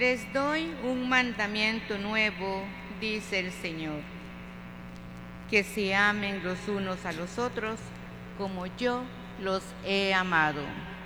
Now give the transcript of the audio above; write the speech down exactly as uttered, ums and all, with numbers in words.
Les doy un mandamiento nuevo, dice el Señor, que se amen los unos a los otros como yo los he amado.